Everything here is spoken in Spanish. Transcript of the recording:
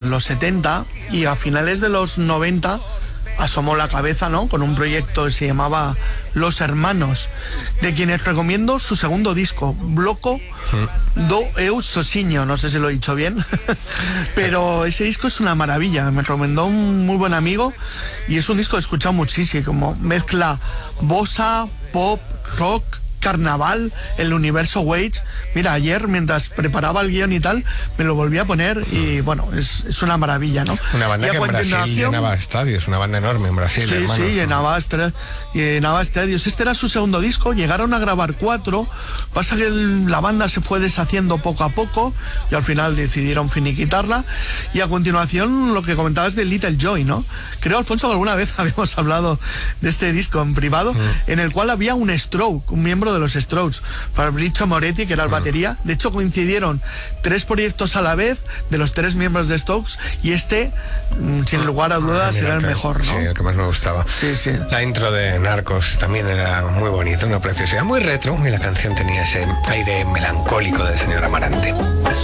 los 70 y a finales de los 90 asomó la cabeza, ¿no?, con un proyecto que se llamaba Los Hermanos, de quienes recomiendo su segundo disco, Bloco do Eu Sozinho, no sé si lo he dicho bien, pero ese disco es una maravilla, me recomendó un muy buen amigo y es un disco que he escuchado muchísimo, como mezcla bossa, pop, rock, carnaval, el universo Waits. Mira, ayer mientras preparaba el guión y tal, me lo volví a poner y bueno, es una maravilla, ¿no? Una banda y que en Brasil llenaba estadios, una banda enorme en Brasil. Sí, hermano. sí, llenaba estadios. Este era su segundo disco, llegaron a grabar 4, pasa que la banda se fue deshaciendo poco a poco y al final decidieron finiquitarla. Y a continuación lo que comentabas de Little Joy, ¿no? Creo, Alfonso, que alguna vez habíamos hablado de este disco en privado, en el cual había un Stroke, un miembro de los Strokes, Fabrizio Moretti, que era el batería. De hecho, coincidieron 3 proyectos a la vez de los 3 miembros de Strokes y este, sin lugar a dudas, era el mejor, ¿no? Sí, el que más me gustaba. Sí, sí. La intro de Narcos también era muy bonita, una preciosidad, muy retro, y la canción tenía ese aire melancólico del señor Amarante.